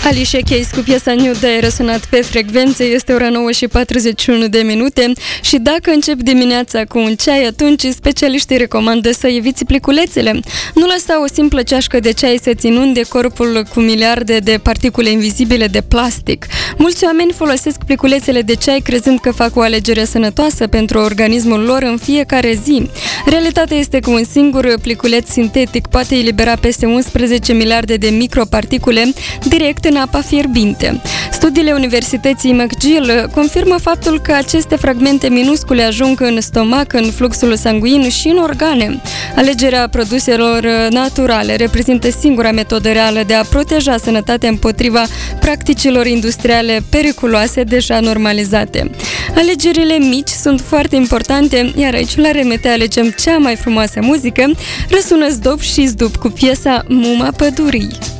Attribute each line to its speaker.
Speaker 1: Alicia Keys cu piesa New Day răsunat pe frecvențe. Este ora 9:41 și dacă începi dimineața cu un ceai, atunci specialiștii recomandă să eviți pliculețele. Nu lăsa o simplă ceașcă de ceai să-ți inunde corpul cu miliarde de particule invizibile de plastic. Mulți oameni folosesc pliculețele de ceai crezând că fac o alegere sănătoasă pentru organismul lor în fiecare zi. Realitatea este că un singur pliculeț sintetic poate elibera peste 11 miliarde de microparticule direct în apa fierbinte. Studiile Universității McGill confirmă faptul că aceste fragmente minuscule ajung în stomac, în fluxul sanguin și în organe. Alegerea produselor naturale reprezintă singura metodă reală de a proteja sănătatea împotriva practicilor industriale periculoase deja normalizate. Alegerile mici sunt foarte importante, iar aici la RMT alegem cea mai frumoasă muzică. Răsună Zdop și Zdup cu piesa Muma Pădurii.